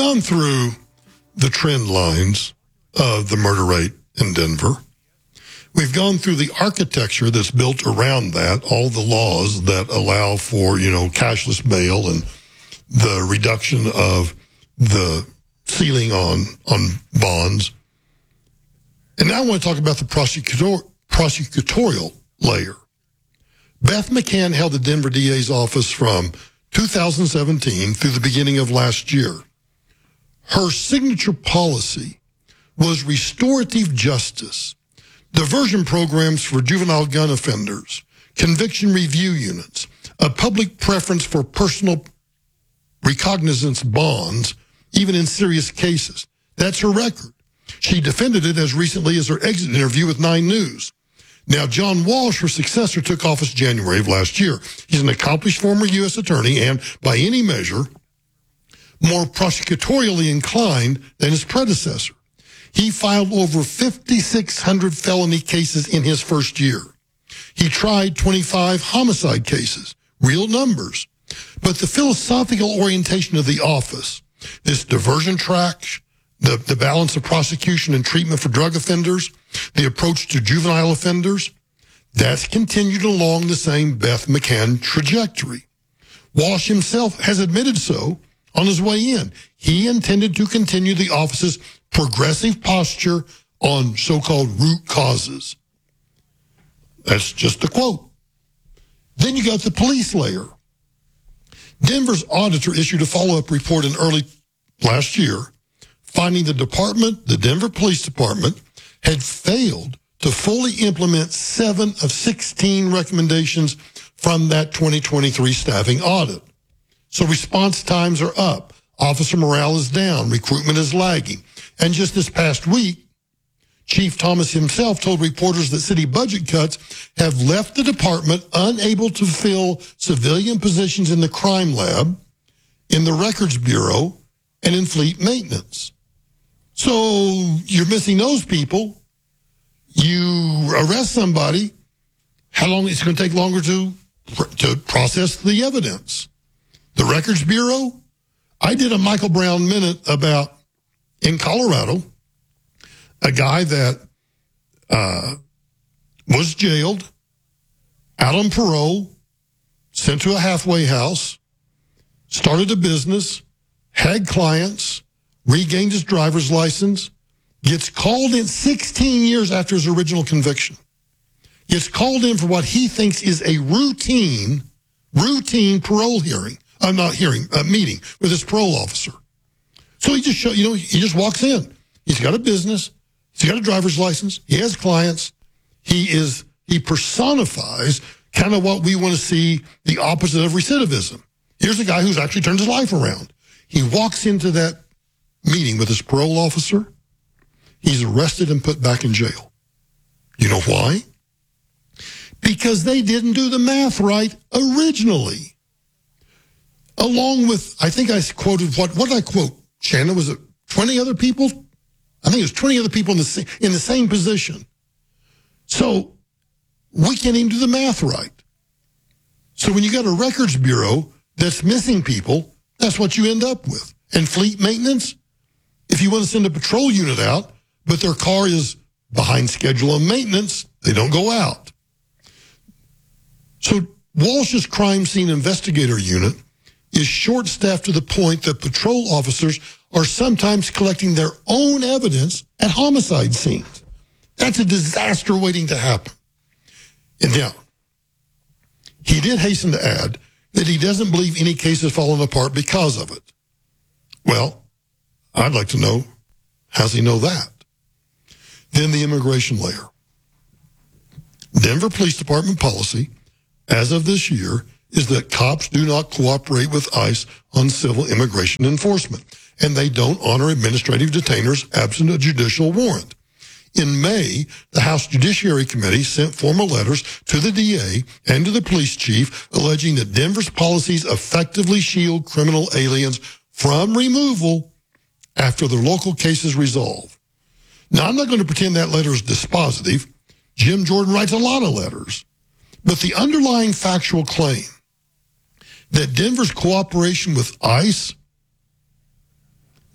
gone through the trend lines of the murder rate in Denver. We've gone through the architecture that's built around that, all the laws that allow for, cashless bail and the reduction of the ceiling on bonds. And now I want to talk about the prosecutorial layer. Beth McCann held the Denver DA's office from 2017 through the beginning of last year. Her signature policy was restorative justice, diversion programs for juvenile gun offenders, conviction review units, a public preference for personal recognizance bonds, even in serious cases. That's her record. She defended it as recently as her exit interview with 9 News. Now, John Walsh, her successor, took office January of last year. He's an accomplished former U.S. attorney and, by any measure, more prosecutorially inclined than his predecessor. He filed over 5,600 felony cases in his first year. He tried 25 homicide cases, real numbers. But the philosophical orientation of the office, this diversion track, the balance of prosecution and treatment for drug offenders, the approach to juvenile offenders, that's continued along the same Beth McCann trajectory. Walsh himself has admitted so on his way in. He intended to continue the office's progressive posture on so-called root causes. That's just a quote. Then you got the police layer. Denver's auditor issued a follow-up report in early last year, finding the Denver Police Department had failed to fully implement 7 of 16 recommendations from that 2023 staffing audit. So response times are up, officer morale is down, recruitment is lagging. And just this past week, Chief Thomas himself told reporters that city budget cuts have left the department unable to fill civilian positions in the crime lab, in the records bureau, and in fleet maintenance. So you're missing those people. You arrest somebody. How long is it going to take longer to process the evidence? The records bureau. I did a Michael Brown minute about in Colorado, a guy that was jailed, out on parole, sent to a halfway house, started a business, had clients, regained his driver's license, gets called in 16 years after his original conviction, gets called in for what he thinks is a routine parole meeting with his parole officer. So he just he just walks in. He's got a business. He's got a driver's license. He has clients. He personifies kind of what we want to see, the opposite of recidivism. Here's a guy who's actually turned his life around. He walks into that meeting with his parole officer. He's arrested and put back in jail. You know why? Because they didn't do the math right originally. Along with, I think I quoted, what did I quote? Shannon, was it 20 other people? I think it was 20 other people in the same position. So we can't even do the math right. So when you got a records bureau that's missing people, that's what you end up with. And fleet maintenance, if you want to send a patrol unit out, but their car is behind schedule on maintenance, they don't go out. So Walsh's crime scene investigator unit is short-staffed to the point that patrol officers are sometimes collecting their own evidence at homicide scenes. That's a disaster waiting to happen. And now, he did hasten to add that he doesn't believe any case has fallen apart because of it. Well, I'd like to know, how does he know that? Then the immigration layer. Denver Police Department policy, as of this year, is that cops do not cooperate with ICE on civil immigration enforcement, and they don't honor administrative detainers absent a judicial warrant. In May, the House Judiciary Committee sent formal letters to the DA and to the police chief alleging that Denver's policies effectively shield criminal aliens from removal after their local cases resolve. Now, I'm not going to pretend that letter is dispositive. Jim Jordan writes a lot of letters. But the underlying factual claim that Denver's cooperation with ICE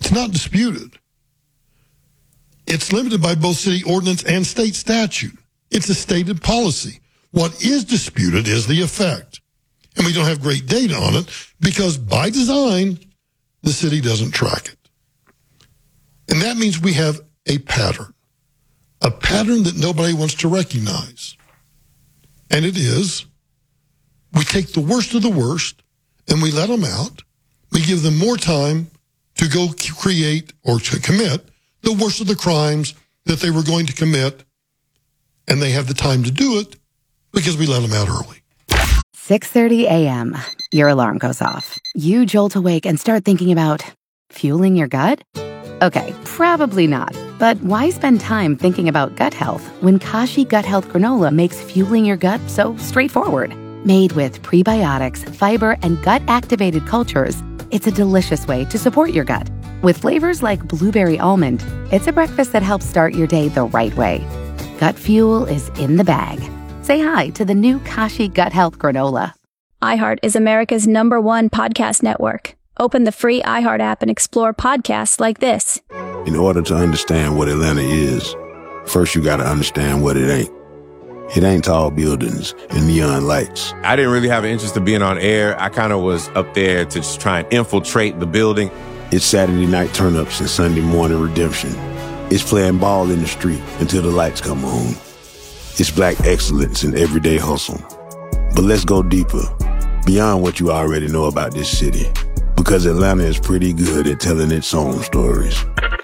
It's not disputed. It's limited by both city ordinance and state statute. It's a stated policy. What is disputed is the effect. And we don't have great data on it because by design, the city doesn't track it. And that means we have a pattern that nobody wants to recognize. And it is, we take the worst of the worst and we let them out. We give them more time to go create or to commit the worst of the crimes that they were going to commit, and they have the time to do it because we let them out early. 6:30 a.m. Your alarm goes off. You jolt awake and start thinking about fueling your gut? Okay, probably not. But why spend time thinking about gut health when Kashi Gut Health Granola makes fueling your gut so straightforward? Made with prebiotics, fiber, and gut-activated cultures, it's a delicious way to support your gut. With flavors like blueberry almond, it's a breakfast that helps start your day the right way. Gut fuel is in the bag. Say hi to the new Kashi Gut Health Granola. iHeart is America's #1 podcast network. Open the free iHeart app and explore podcasts like this. In order to understand what Atlanta is, first you got to understand what it ain't. It ain't tall buildings and neon lights. I didn't really have an interest in being on air. I kind of was up there to just try and infiltrate the building. It's Saturday night turn-ups and Sunday morning redemption. It's playing ball in the street until the lights come on. It's black excellence in everyday hustle. But let's go deeper, beyond what you already know about this city. Because Atlanta is pretty good at telling its own stories.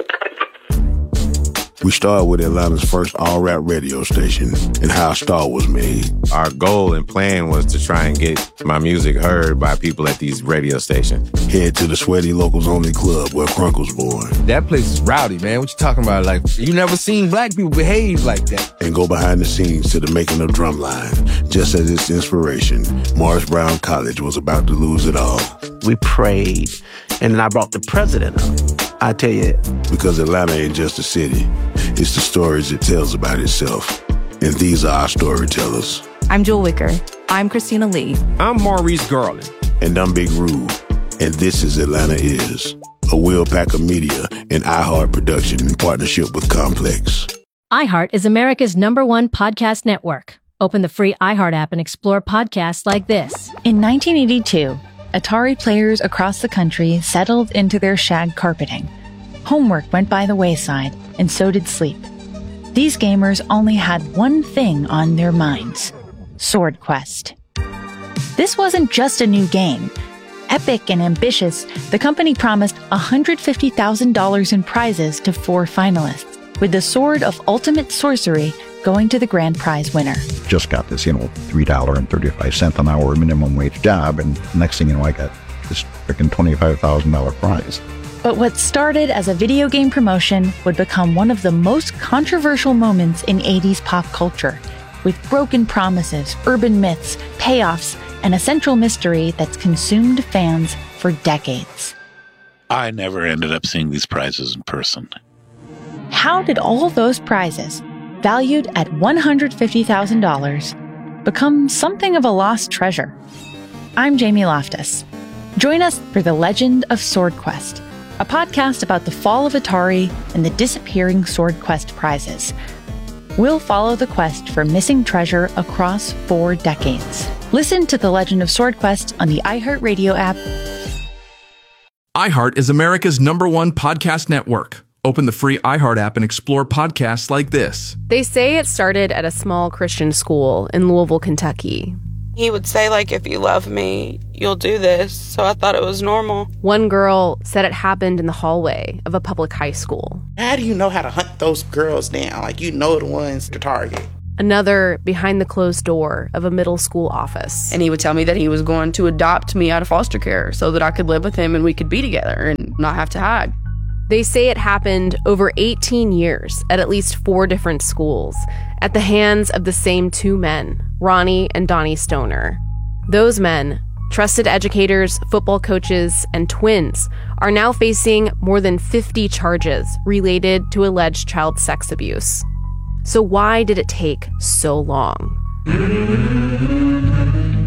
We started with Atlanta's first all-rap radio station and how a star was made. Our goal and plan was to try and get my music heard by people at these radio stations. Head to the Sweaty Locals Only Club where Crunk was born. That place is rowdy, man. What you talking about? Like, you never seen black people behave like that. And go behind the scenes to the making of Drumline. Just as its inspiration, Morris Brown College was about to lose it all. We prayed, and then I brought the president up. I tell you. Because Atlanta ain't just a city. It's the stories it tells about itself. And these are our storytellers. I'm Jewel Wicker. I'm Christina Lee. I'm Maurice Garland. And I'm Big Rube. And this is Atlanta Is, a Will Packer Media and iHeart production in partnership with Complex. iHeart is America's #1 podcast network. Open the free iHeart app and explore podcasts like this. In 1982, Atari players across the country settled into their shag carpeting. Homework went by the wayside, and so did sleep. These gamers only had one thing on their minds: Sword Quest. This wasn't just a new game. Epic and ambitious, the company promised $150,000 in prizes to 4 finalists, with the Sword of Ultimate Sorcery going to the grand prize winner. Just got this, $3.35 an hour minimum wage job, and next thing you know, I got this freaking $25,000 prize. But what started as a video game promotion would become one of the most controversial moments in 80s pop culture, with broken promises, urban myths, payoffs, and a central mystery that's consumed fans for decades. I never ended up seeing these prizes in person. How did all those prizes, valued at $150,000, become something of a lost treasure? I'm Jamie Loftus. Join us for The Legend of Sword Quest, a podcast about the fall of Atari and the disappearing Sword Quest prizes. We'll follow the quest for missing treasure across 4 decades. Listen to The Legend of Sword Quest on the iHeartRadio app. iHeart is America's #1 podcast network. Open the free iHeart app and explore podcasts like this. They say it started at a small Christian school in Louisville, Kentucky. He would say, if you love me, you'll do this. So I thought it was normal. One girl said it happened in the hallway of a public high school. How do you know how to hunt those girls down? The ones to target. Another behind the closed door of a middle school office. And he would tell me that he was going to adopt me out of foster care so that I could live with him and we could be together and not have to hide. They say it happened over 18 years at least 4 different schools at the hands of the same 2 men, Ronnie and Donnie Stoner. Those men, trusted educators, football coaches, and twins, are now facing more than 50 charges related to alleged child sex abuse. So why did it take so long?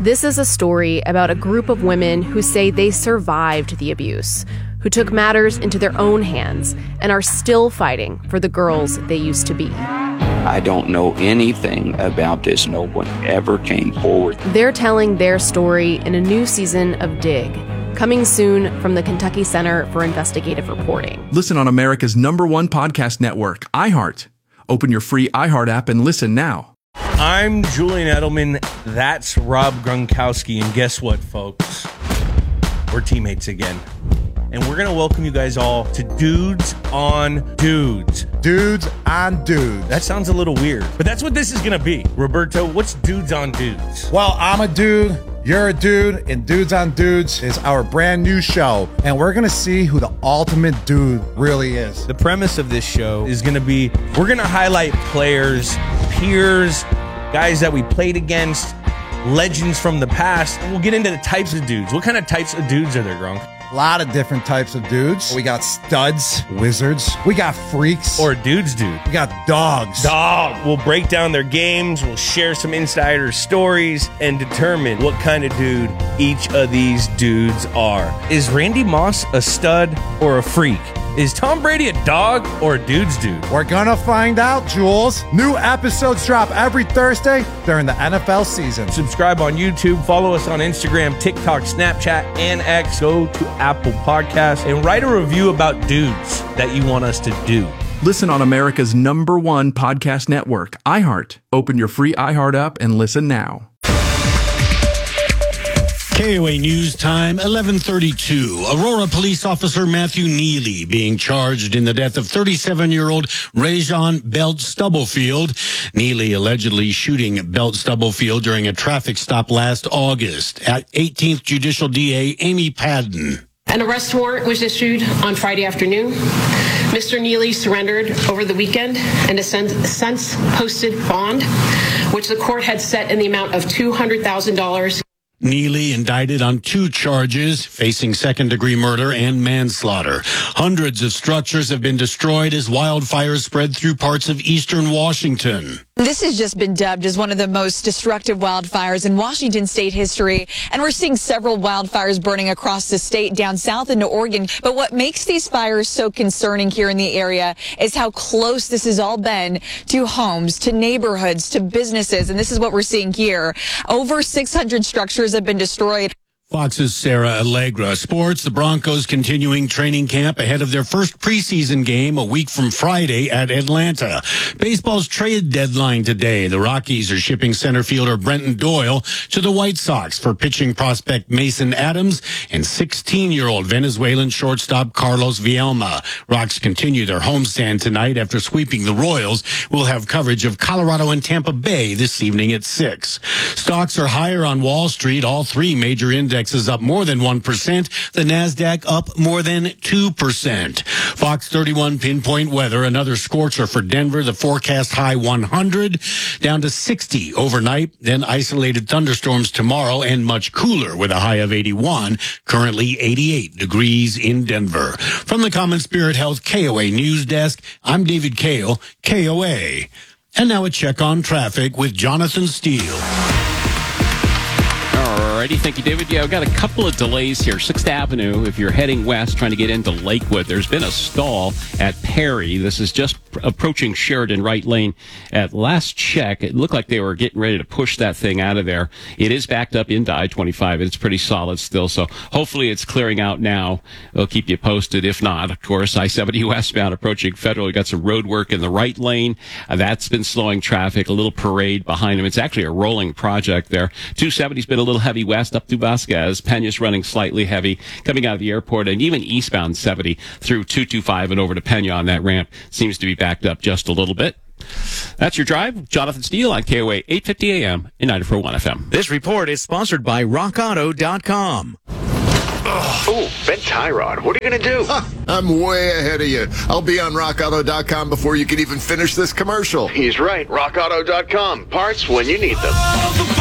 This is a story about a group of women who say they survived the abuse, who took matters into their own hands and are still fighting for the girls they used to be. I don't know anything about this. No one ever came forward. They're telling their story in a new season of Dig, coming soon from the Kentucky Center for Investigative Reporting. Listen on America's #1 podcast network, iHeart. Open your free iHeart app and listen now. I'm Julian Edelman. That's Rob Gronkowski. And guess what, folks? We're teammates again. And we're going to welcome you guys all to Dudes on Dudes. Dudes on Dudes. That sounds a little weird, but that's what this is going to be. Roberto, what's Dudes on Dudes? Well, I'm a dude, you're a dude, and Dudes on Dudes is our brand new show. And we're going to see who the ultimate dude really is. The premise of this show is going to be, we're going to highlight players, peers, guys that we played against, legends from the past. And we'll get into the types of dudes. What kind of types of dudes are there, Gronk? A lot of different types of dudes. We got studs, wizards. We got freaks. Or dudes, dude. We got dogs. We'll break down their games. We'll share some insider stories and determine what kind of dude each of these dudes are. Is Randy Moss a stud or a freak? Is Tom Brady a dog or a dude's dude? We're gonna find out, Jules. New episodes drop every Thursday during the NFL season. Subscribe on YouTube, follow us on Instagram, TikTok, Snapchat, and X. Go to Apple Podcasts and write a review about dudes that you want us to do. Listen on America's #1 podcast network, iHeart. Open your free iHeart app and listen now. KOA News Time, 11:32. Aurora police officer Matthew Neely being charged in the death of 37-year-old Rajon Belt Stubblefield. Neely allegedly shooting Belt Stubblefield during a traffic stop last August. At 18th Judicial DA Amy Padden. An arrest warrant was issued on Friday afternoon. Mr. Neely surrendered over the weekend and has since posted bond, which the court had set in the amount of $200,000. Neely indicted on 2 charges, facing second-degree murder and manslaughter. Hundreds of structures have been destroyed as wildfires spread through parts of eastern Washington. This has just been dubbed as one of the most destructive wildfires in Washington state history, and we're seeing several wildfires burning across the state down south into Oregon. But what makes these fires so concerning here in the area is how close this has all been to homes, to neighborhoods, to businesses, and this is what we're seeing here. Over 600 structures have been destroyed. Fox's Sarah Allegra. Sports, the Broncos continuing training camp ahead of their first preseason game a week from Friday at Atlanta. Baseball's trade deadline today. The Rockies are shipping center fielder Brenton Doyle to the White Sox for pitching prospect Mason Adams and 16-year-old Venezuelan shortstop Carlos Vielma. Rocks continue their homestand tonight after sweeping the Royals. We'll have coverage of Colorado and Tampa Bay this evening at 6. Stocks are higher on Wall Street. All 3 major indexes up more than 1%. The NASDAQ up more than 2%. Fox 31 pinpoint weather. Another scorcher for Denver. The forecast high 100 down to 60 overnight. Then isolated thunderstorms tomorrow and much cooler with a high of 81. Currently 88 degrees in Denver. From the Common Spirit Health KOA News Desk, I'm David Kale, KOA. And now a check on traffic with Jonathan Steele. Alrighty, thank you, David. Yeah, I've got a couple of delays here. 6th Avenue, if you're heading west, trying to get into Lakewood, there's been a stall at Perry. This is just approaching Sheridan right lane. At last check, it looked like they were getting ready to push that thing out of there. It is backed up into I-25. It's pretty solid still, so hopefully it's clearing out now. We'll keep you posted. If not, of course, I-70 westbound approaching Federal. You got some road work in the right lane. That's been slowing traffic. A little parade behind them. It's actually a rolling project there. 270's been a little heavy west up to Vasquez. Pena's running slightly heavy coming out of the airport, and even eastbound 70 through 225 and over to Pena on that ramp seems to be backed up just a little bit. That's your drive. Jonathan Steele on KOA 850 AM and 94.1 FM. This report is sponsored by RockAuto.com. Oh, Ben Tyrod, what are you going to do? I'm way ahead of you. I'll be on RockAuto.com before you can even finish this commercial. He's right. RockAuto.com. Parts when you need them.